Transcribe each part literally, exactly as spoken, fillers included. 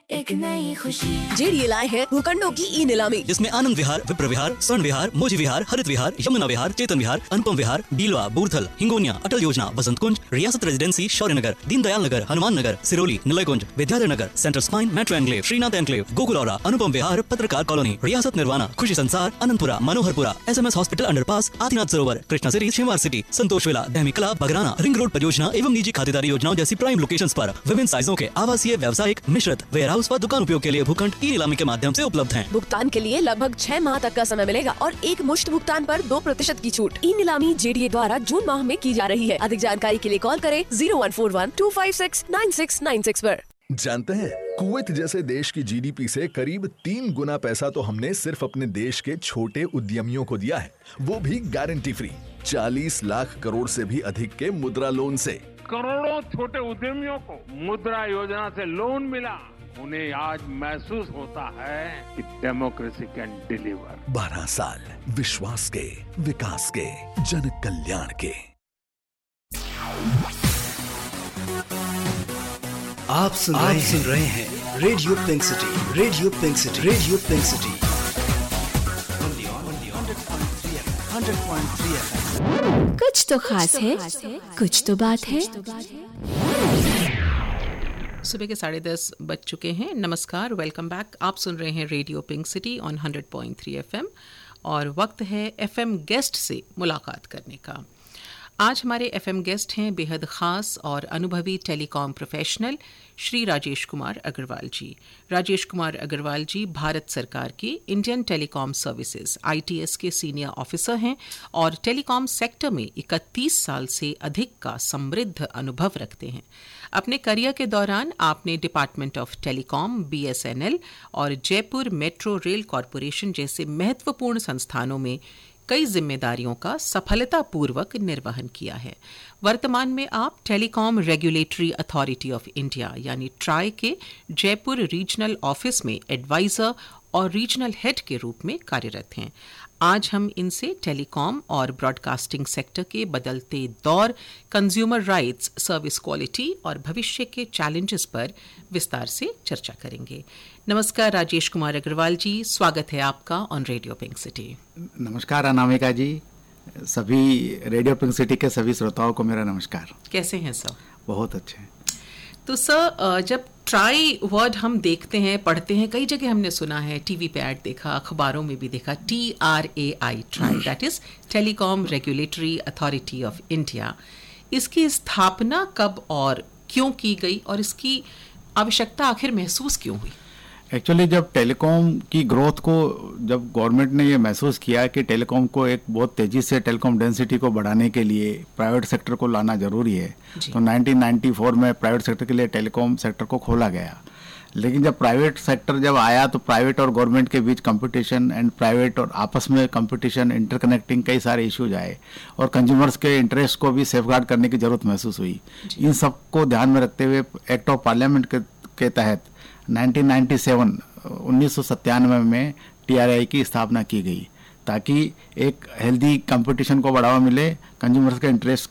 एक नई खुशी। जेडीए लाए है भूखंडों की ई नीलामी, जिसमें आनंद विहार, विप्र विहार, स्वर्ण विहार, मोजी विहार, हरित विहार, यमुना विहार, चेतन विहार, अनुपम विहार, बीलवा, बूर्थल, हिंगोनिया, अटल योजना, बसंत कुंज, रियासत रेजिडेंसी, शौर्य नगर, Deendayal Nagar, Hanuman Nagar, Siroli, निलयकुंज, Vidyadhar Nagar, central spine, metro enclave, Srinath enclave, गोकुलौरा, अनुपम विहार, पत्रकार कॉलोनी, रियासत निर्वाणा, खुशी संसार, Ananthapura, Manoharpura, SMS hospital underpass, Adinath सरोवर, कृष्णा सिटी, शिमवार सिटी, संतोष विला, दहमी कला, बगराना, रिंग रोड परियोजना एवं निजी खातेदारी योजनाओं जैसी प्राइम लोकेशंस पर विभिन्न साइजों के आवासीय, व्यावसायिक, मिश्रित, वेयर हाउस व दुकान उपयोग के लिए भूखंड ई नीलामी के माध्यम से उपलब्ध हैं। भुगतान के लिए लगभग छह माह तक का समय मिलेगा और एक मुश्त भुगतान पर दो प्रतिशत की छूट। ई नीलामी जेडीए द्वारा जून माह में की जा रही है। अधिक जानकारी के लिए कॉल करें zero one four one two five six nine six nine six पर। जानते हैं, कुवैत जैसे देश की जीडीपी से करीब तीन गुना पैसा तो हमने सिर्फ अपने देश के छोटे उद्यमियों को दिया है, वो भी गारंटी फ्री। चालीस लाख करोड़ से भी अधिक के मुद्रा लोन से। करोड़ों छोटे उद्यमियों को मुद्रा योजना से लोन मिला। उन्हें आज महसूस होता है कि डेमोक्रेसी कैन डिलीवर। बारह साल विश्वास के, विकास के, जन कल्याण के। आप सुन आप रहे सुन रहे हैं radio pink city, radio pink city, radio pink city hundred point three F. कुछ तो खास है, कुछ तो बात है। सुबह के साढ़े दस बज चुके हैं। नमस्कार, वेलकम बैक। आप सुन रहे हैं radio pink city on hundred point three F M और वक्त है एफएम गेस्ट से मुलाकात करने का। आज हमारे एफएम गेस्ट हैं बेहद ख़ास और अनुभवी टेलीकॉम प्रोफेशनल श्री राजेश कुमार अग्रवाल जी। राजेश कुमार अग्रवाल जी भारत सरकार की इंडियन टेलीकॉम सर्विसेज आईटीएस के सीनियर ऑफिसर हैं और टेलीकॉम सेक्टर में इकतीस साल से अधिक का समृद्ध अनुभव रखते हैं। अपने करियर के दौरान आपने डिपार्टमेंट ऑफ टेलीकॉम, बीएसएनएल और जयपुर मेट्रो रेल कॉरपोरेशन जैसे महत्वपूर्ण संस्थानों में कई जिम्मेदारियों का सफलतापूर्वक निर्वहन किया है। वर्तमान में आप telecom regulatory authority of India यानी ट्राई के जयपुर रीजनल ऑफिस में एडवाइजर और रीजनल हेड के रूप में कार्यरत हैं। आज हम इनसे टेलीकॉम और ब्रॉडकास्टिंग सेक्टर के बदलते दौर, कंज्यूमर राइट्स, सर्विस क्वालिटी और भविष्य के चैलेंजेस पर विस्तार से चर्चा करेंगे। नमस्कार राजेश कुमार अग्रवाल जी, स्वागत है आपका ऑन रेडियो पिंक सिटी। नमस्कार अनामिका जी, सभी रेडियो पिंक सिटी के सभी श्रोताओं को मेरा नमस्कार। कैसे हैं सर? बहुत अच्छे। तो सर, जब ट्राई वर्ड हम देखते हैं, पढ़ते हैं, कई जगह हमने सुना है, टीवी पे ऐड देखा, अखबारों में भी देखा, T R A I, try, that is telecom regulatory authority of India. इसकी स्थापना कब और क्यों की गई और इसकी आवश्यकता आखिर महसूस क्यों हुई? एक्चुअली जब टेलीकॉम की ग्रोथ को, जब गवर्नमेंट ने ये महसूस किया कि टेलीकॉम को एक बहुत तेज़ी से टेलीकॉम डेंसिटी को बढ़ाने के लिए प्राइवेट सेक्टर को लाना ज़रूरी है, तो नाइनटीन नाइंटी फोर में प्राइवेट सेक्टर के लिए टेलीकॉम सेक्टर को खोला गया। लेकिन जब प्राइवेट सेक्टर जब आया तो प्राइवेट और गवर्नमेंट के बीच कंपटीशन एंड प्राइवेट और आपस में कंपटीशन, इंटरकनेक्टिंग कई सारे इश्यूज आए और कंज्यूमर्स के इंटरेस्ट को भी सेफगार्ड करने की ज़रूरत महसूस हुई। इन सब को ध्यान में रखते हुए एक्ट ऑफ पार्लियामेंट के, के तहत नाइनटीन नाइंटी सेवन उन्नीस सौ सत्तानवे में टीआरआई की स्थापना की गई ताकि एक हेल्दी कंपटीशन को बढ़ावा मिले, कंज्यूमर्स के इंटरेस्ट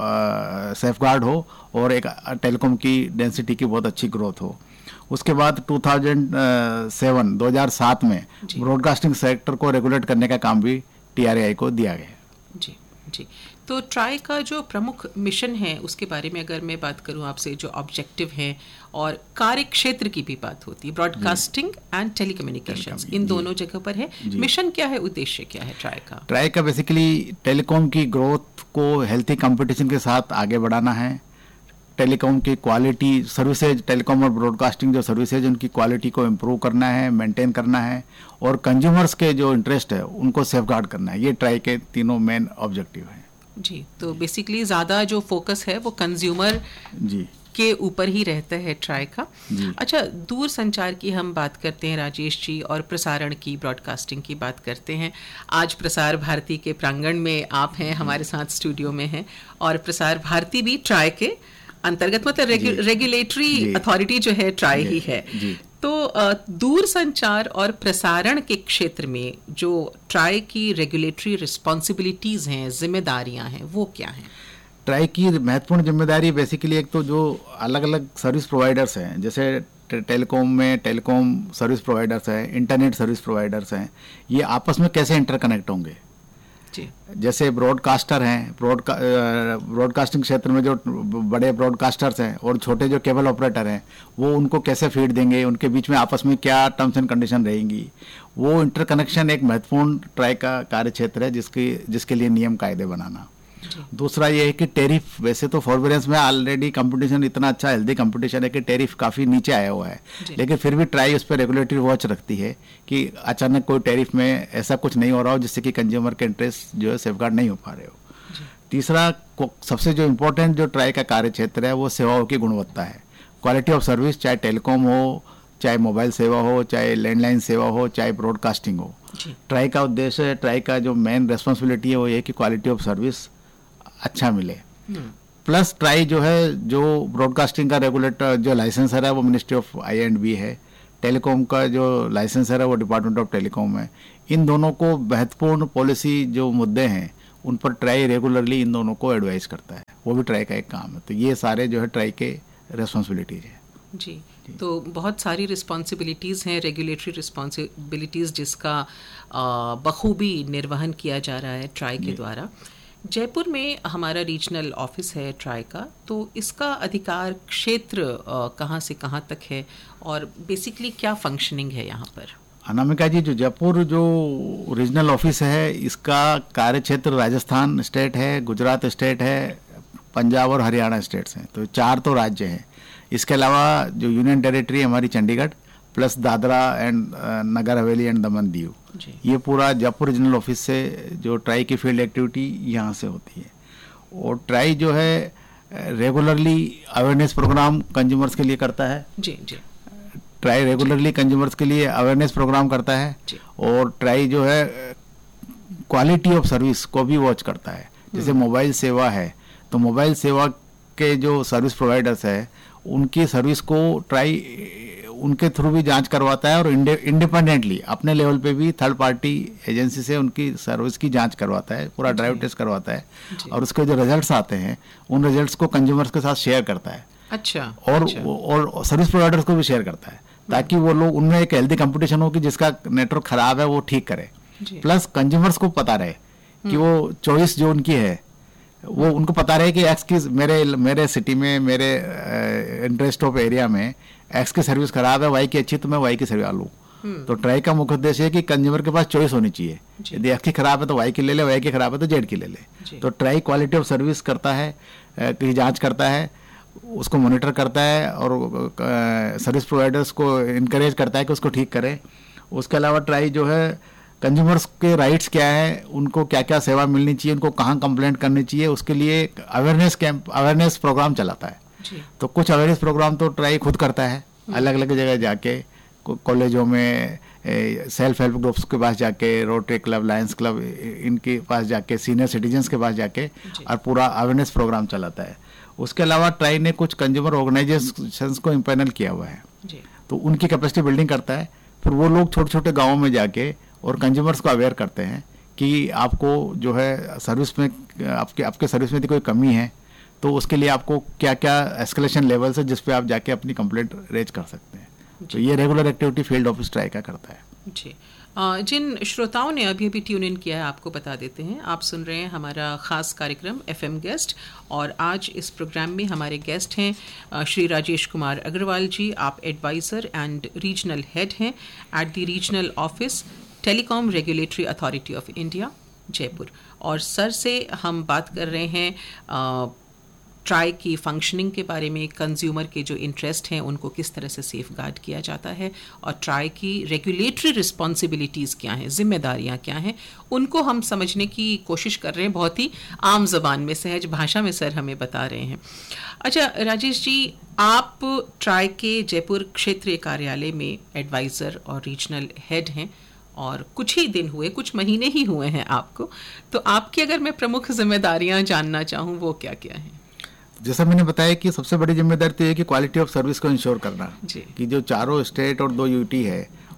का सेफगार्ड हो और एक टेलीकॉम की डेंसिटी की बहुत अच्छी ग्रोथ हो। उसके बाद दो हज़ार सात दो हज़ार सात में ब्रॉडकास्टिंग सेक्टर को रेगुलेट करने का काम भी टीआरआई को दिया गया। जी जी। तो ट्राई का जो प्रमुख मिशन है उसके बारे में अगर मैं बात करूं आपसे, जो ऑब्जेक्टिव है और कार्य क्षेत्र की भी बात होती है, ब्रॉडकास्टिंग एंड टेलीकम्युनिकेशंस, इन दोनों जगह पर है। मिशन क्या है, उद्देश्य क्या है ट्राई का? ट्राई का बेसिकली टेलीकॉम की ग्रोथ को हेल्थी कंपटीशन के साथ आगे बढ़ाना है। टेलीकॉम की क्वालिटी, सर्विसेज, टेलीकॉम और ब्रॉडकास्टिंग जो सर्विसेज, उनकी क्वालिटी को इम्प्रूव करना है, मेंटेन करना है और कंज्यूमर्स के जो इंटरेस्ट है उनको सेफगार्ड करना है। ये ट्राई के तीनों मेन ऑब्जेक्टिव हैं। जी, तो बेसिकली ज़्यादा जो फोकस है वो कंज्यूमर जी के ऊपर ही रहता है ट्राई का। अच्छा, दूर संचार की हम बात करते हैं राजेश जी और प्रसारण की, ब्रॉडकास्टिंग की बात करते हैं। आज प्रसार भारती के प्रांगण में आप हैं, हमारे साथ स्टूडियो में हैं और प्रसार भारती भी ट्राई के अंतर्गत, मतलब रेगु, रेगुलेटरी अथॉरिटी जो है ट्राई ही है। तो दूर संचार और प्रसारण के क्षेत्र में जो ट्राई की रेगुलेटरी रिस्पॉन्सिबिलिटीज हैं, जिम्मेदारियां हैं, वो क्या हैं? ट्राई की महत्वपूर्ण जिम्मेदारी बेसिकली एक तो जो अलग अलग सर्विस प्रोवाइडर्स हैं, जैसे टेलीकॉम में टेलीकॉम सर्विस प्रोवाइडर्स हैं, इंटरनेट सर्विस प्रोवाइडर्स हैं, ये आपस में कैसे इंटरकनेक्ट होंगे। जी। जैसे ब्रॉडकास्टर हैं, ब्रॉडका ब्रॉडकास्टिंग क्षेत्र में जो बड़े ब्रॉडकास्टर्स हैं और छोटे जो केबल ऑपरेटर हैं, वो उनको कैसे फीड देंगे, उनके बीच में आपस में क्या टर्म्स एंड कंडीशन रहेंगी, वो इंटरकनेक्शन एक महत्वपूर्ण ट्राई का कार्य क्षेत्र है, जिसकी जिसके लिए नियम कायदे बनाना। दूसरा ये है कि टैरिफ, वैसे तो फॉरबियरेंस में ऑलरेडी कंपटीशन इतना अच्छा हेल्दी कंपटीशन है कि टैरिफ काफ़ी नीचे आया हुआ है, लेकिन फिर भी ट्राई उस पर रेगुलेटरी वॉच रखती है कि अचानक कोई टैरिफ में ऐसा कुछ नहीं हो रहा हो जिससे कि कंज्यूमर के इंटरेस्ट जो है सेफगार्ड नहीं हो पा रहे हो। तीसरा सबसे जो इम्पोर्टेंट जो ट्राई का कार्य क्षेत्र है वो सेवाओं की गुणवत्ता है, क्वालिटी ऑफ सर्विस, चाहे टेलीकॉम हो, चाहे मोबाइल सेवा हो, चाहे लैंडलाइन सेवा हो, चाहे ब्रॉडकास्टिंग हो। ट्राई का उद्देश्य, ट्राई का जो मेन रेस्पॉन्सिबिलिटी है वो ये कि क्वालिटी ऑफ सर्विस अच्छा मिले। प्लस ट्राई जो है, जो ब्रॉडकास्टिंग का रेगुलेटर जो लाइसेंसर है वो ministry of I and B है, टेलीकॉम का जो लाइसेंसर है वो डिपार्टमेंट ऑफ टेलीकॉम है। इन दोनों को महत्वपूर्ण पॉलिसी जो मुद्दे हैं उन पर ट्राई रेगुलरली इन दोनों को एडवाइस करता है, वो भी ट्राई का एक काम है। तो ये सारे जो है ट्राई के रेस्पॉन्सिबिलिटीज है। जी, तो बहुत सारी रिस्पॉन्सिबिलिटीज़ हैं, रेगुलेटरी रिस्पॉन्सिबिलिटीज़, जिसका बखूबी निर्वहन किया जा रहा है ट्राई के द्वारा। जयपुर में हमारा रीजनल ऑफिस है ट्राई का, तो इसका अधिकार क्षेत्र कहाँ से कहाँ तक है और बेसिकली क्या फंक्शनिंग है यहाँ पर? अनामिका जी, जो जयपुर जो रीजनल ऑफिस है इसका कार्य क्षेत्र राजस्थान स्टेट है, गुजरात स्टेट है, पंजाब और हरियाणा स्टेट्स हैं, तो चार तो राज्य हैं। इसके अलावा जो यूनियन टेरिटरी है हमारी Chandigarh, plus Dadra and Nagar Haveli and Daman Diu, ये पूरा जयपुर रीजनल ऑफिस से जो ट्राई की फील्ड एक्टिविटी यहाँ से होती है। और ट्राई जो है रेगुलरली अवेयरनेस प्रोग्राम कंज्यूमर्स के लिए करता है। जी जी ट्राई रेगुलरली कंज्यूमर्स के लिए अवेयरनेस प्रोग्राम करता है, और ट्राई जो है क्वालिटी ऑफ सर्विस को भी वॉच करता है। जैसे मोबाइल सेवा है, तो मोबाइल सेवा के जो सर्विस प्रोवाइडर्स है उनकी सर्विस को ट्राई उनके थ्रू भी जांच करवाता है, और इंडिपेंडेंटली अपने लेवल पे भी थर्ड पार्टी एजेंसी से उनकी सर्विस की जांच करवाता है, पूरा ड्राइव टेस्ट करवाता है, और उसके जो रिजल्ट्स आते हैं उन रिजल्ट्स को कंज्यूमर्स के साथ शेयर करता है। अच्छा। और अच्छा। और सर्विस प्रोवाइडर्स को भी शेयर करता है, ताकि वो लोग, उनमें एक हेल्दी कंपटीशन हो कि जिसका नेटवर्क खराब है वो ठीक करे, प्लस कंज्यूमर्स को पता रहे कि वो चॉइस जो उनकी है वो उनको पता रहे कि एक्स की मेरे मेरे सिटी में, मेरे इंटरेस्ट ऑफ एरिया में एक्स की सर्विस खराब है, वाई की अच्छी, तो मैं वाई की सर्विस लूँ। तो ट्राई का मुख्य उद्देश्य है कि कंज्यूमर के पास चॉइस होनी चाहिए, यदि एक्स की खराब है तो वाई की ले ले, वाई की खराब है तो जेड की ले ले। तो ट्राई क्वालिटी ऑफ सर्विस करता है, की जांच करता है, उसको मॉनिटर करता है, और सर्विस प्रोवाइडर्स को इनकरेज करता है कि उसको ठीक करें। उसके अलावा ट्राई जो है कंज्यूमर्स के राइट्स क्या है, उनको क्या क्या सेवा मिलनी चाहिए, उनको कहाँ कंप्लेंट करनी चाहिए, उसके लिए अवेयरनेस कैंप, अवेयरनेस प्रोग्राम चलाता है। तो कुछ अवेयरनेस प्रोग्राम तो ट्राई खुद करता है, अलग अलग जगह जाके, कॉलेजों में, सेल्फ हेल्प ग्रुप्स के पास जाके, रोटरी क्लब, लायंस क्लब, इनके पास जाके, सीनियर सिटीजन्स के पास जाके, और पूरा अवेयरनेस प्रोग्राम चलाता है। उसके अलावा ट्राई ने कुछ कंज्यूमर ऑर्गेनाइजेशंस को इम्पैनल किया हुआ है, तो उनकी कैपेसिटी बिल्डिंग करता है। फिर वो लोग छोटे छोटे गाँवों में जाके और कंज्यूमर्स को अवेयर करते हैं कि आपको जो है सर्विस में, आपके आपके सर्विस में यदि कोई कमी है तो उसके लिए आपको क्या क्या एस्केलेशन लेवल्स है जिस पे आप जाके अपनी कंप्लेंट रेज कर सकते हैं। तो ये regular activity field office try का करता है। जी, जिन श्रोताओं ने अभी अभी ट्यून इन किया है आपको बता देते हैं, आप सुन रहे हैं हमारा खास कार्यक्रम एफएम गेस्ट, और आज इस प्रोग्राम में हमारे गेस्ट हैं श्री राजेश कुमार अग्रवाल जी। आप एडवाइज़र एंड रीजनल हेड हैं at the regional office telecom regulatory authority of India Jaipur, और सर से हम बात कर रहे हैं आ, ट्राई की फंक्शनिंग के बारे में, कंज्यूमर के जो इंटरेस्ट हैं उनको किस तरह से सेफ गार्ड किया जाता है, और ट्राई की रेगुलेटरी रिस्पॉन्सिबिलिटीज़ क्या हैं, जिम्मेदारियां क्या हैं, उनको हम समझने की कोशिश कर रहे हैं, बहुत ही आम जबान में, सहज भाषा में सर हमें बता रहे हैं। अच्छा राजेश जी, आप ट्राई के जयपुर क्षेत्रीय कार्यालय में एडवाइज़र और रीजनल हेड हैं, और कुछ ही दिन हुए, कुछ महीने ही हुए हैं आपको, तो आपकी अगर मैं प्रमुख जिम्मेदारियां जानना चाहूँ वो क्या क्या हैं? जैसा मैंने बताया कि सबसे बड़ी जिम्मेदारी तो ये कि क्वालिटी ऑफ सर्विस को इंश्योर करना, कि जो चारों स्टेट और दो यूटी है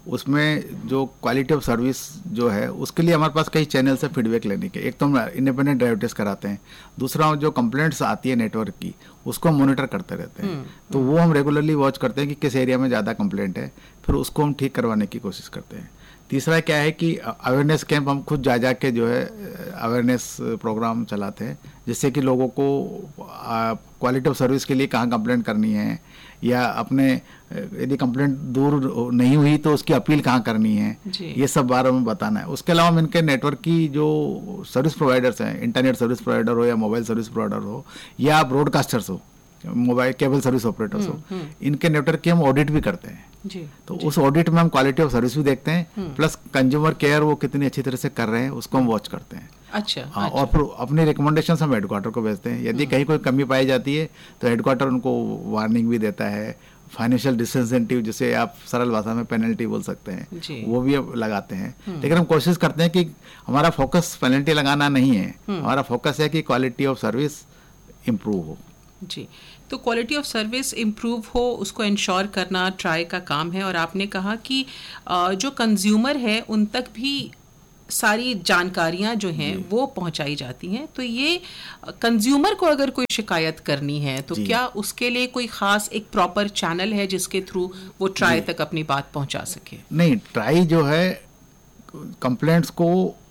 उसमें जो क्वालिटी ऑफ सर्विस जो है उसके लिए हमारे पास कई चैनल से फीडबैक लेने के, एक तो हम इंडिपेंडेंट ड्राइव टेस्ट कराते हैं, दूसरा जो कंप्लेंट्स आती है नेटवर्क की उसको हम मॉनिटर करते रहते हैं, तो वो हम रेगुलरली वॉच करते हैं कि किस एरिया में ज़्यादा कंप्लेंट है, फिर उसको हम ठीक करवाने की कोशिश करते हैं। तीसरा क्या है कि अवेयरनेस कैंप हम खुद जा जा के जो है अवेयरनेस प्रोग्राम चलाते हैं, जिससे कि लोगों को क्वालिटी ऑफ सर्विस के लिए कहाँ कंप्लेंट करनी है, या अपने यदि कंप्लेंट दूर नहीं हुई तो उसकी अपील कहाँ करनी है, ये सब बारे में बताना है। उसके अलावा हम इनके नेटवर्क की जो सर्विस प्रोवाइडर्स हैं, इंटरनेट सर्विस प्रोवाइडर हो या मोबाइल सर्विस प्रोवाइडर हो या ब्रॉडकास्टर्स हो, मोबाइल केबल सर्विस ऑपरेटर्स हो, इनके नेटवर्क की हम ऑडिट भी करते हैं जी, तो जी. उस ऑडिट में हम क्वालिटी ऑफ सर्विस भी देखते हैं, प्लस कंज्यूमर केयर वो कितनी अच्छी तरह से कर रहे हैं उसको हम वॉच करते हैं। अच्छा, हाँ, अच्छा। और फिर अपनी रिकमेंडेशन हम हेडक्वार्टर को भेजते हैं। यदि कहीं कोई कमी पाई जाती है तो हेडक्वार्टर उनको वार्निंग भी देता है, फाइनेंशियल डिसइंसेंटिव जिसे आप सरल भाषा में पेनल्टी बोल सकते हैं, वो भी लगाते हैं। लेकिन हम कोशिश करते हैं कि हमारा फोकस पेनल्टी लगाना नहीं है, हमारा फोकस है कि क्वालिटी ऑफ सर्विस इम्प्रूव हो जी। तो क्वालिटी ऑफ सर्विस इम्प्रूव हो उसको इंश्योर करना ट्राई का काम है। और आपने कहा कि जो कंज्यूमर है उन तक भी सारी जानकारियां जो हैं वो पहुंचाई जाती हैं। तो ये कंज्यूमर को अगर कोई शिकायत करनी है तो क्या उसके लिए कोई खास एक प्रॉपर चैनल है जिसके थ्रू वो ट्राई तक अपनी बात पहुंचा सके? नहीं, ट्राई जो है कंप्लेंट्स को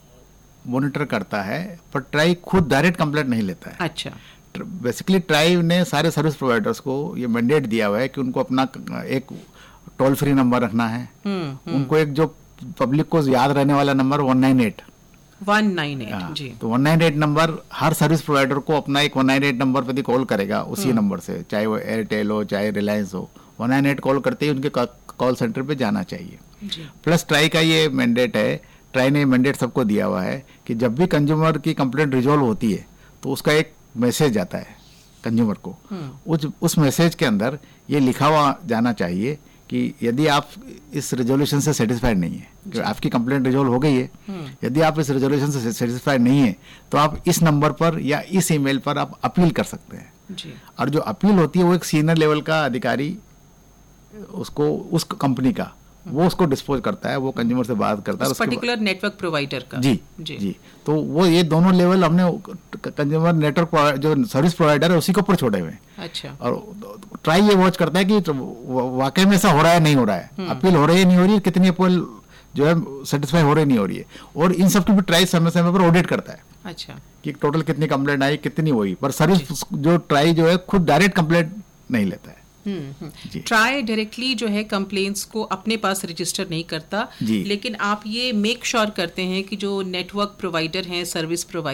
मॉनिटर करता है, पर ट्राई खुद डायरेक्ट कंप्लेंट नहीं लेता है। अच्छा, बेसिकली ट्राई ने सारे सर्विस प्रोवाइडर्स को ये मैंडेट दिया हुआ है कि उनको अपना एक टोल फ्री नंबर रखना है, उनको एक जो पब्लिक को याद रहने वाला number one nine eight one nine eight जी, तो वन नाइन एट नंबर हर सर्विस प्रोवाइडर को अपना एक वन नाइन एट नंबर पे कॉल करेगा उसी नंबर से, चाहे वो एयरटेल हो चाहे रिलायंस हो, वन नाइन एट कॉल करते ही उनके कॉल सेंटर पे जाना चाहिए। प्लस ट्राई का ये मैंडेट है, ट्राई ने मैंडेट सबको दिया हुआ है कि जब भी कंज्यूमर की कंप्लेंट रिजॉल्व होती है तो उसका एक मैसेज आता है कंज्यूमर को, उस उस मैसेज के अंदर ये लिखा हुआ जाना चाहिए कि यदि आप इस रेजोल्यूशन से सेटिस्फाइड नहीं है, कि आपकी कंप्लेंट रिजॉल्व हो गई है, यदि आप इस रेजोल्यूशन से सेटिस्फाइड नहीं है तो आप इस नंबर पर या इस ईमेल पर आप अपील कर सकते हैं जी। और जो अपील होती है वो एक सीनियर लेवल का अधिकारी उसको उस कंपनी का वो उसको डिस्पोज करता है, वो कंज्यूमर से बात करता है उस पर्टिकुलर नेटवर्क प्रोवाइडर का जी जी जी तो वो ये दोनों लेवल हमने कंज्यूमर नेटवर्क जो सर्विस प्रोवाइडर है उसी के ऊपर छोड़े हुए हैं। अच्छा, और ट्राई ये वॉच करता है कि वाकई में ऐसा हो रहा है नहीं हो रहा है, अपील हो रही है नहीं हो रही है, कितनी अपील जो है सेटिस्फाई हो रही नहीं हो रही है, और इन सब की भी ट्राई समय समय पर ऑडिट करता है। अच्छा, कि टोटल कितनी कंप्लेंट आई कितनी हुई, पर सर्विस जो ट्राई जो है खुद डायरेक्ट कंप्लेंट नहीं लेता है। ट्राई डायरेक्टली जो है कंप्लेंट्स को अपने पास रजिस्टर नहीं करता, लेकिन आप ये मेक श्योर करते हैं कि जो नेटवर्क प्रोवाइडर हैं, सर्विस प्रोवाइडर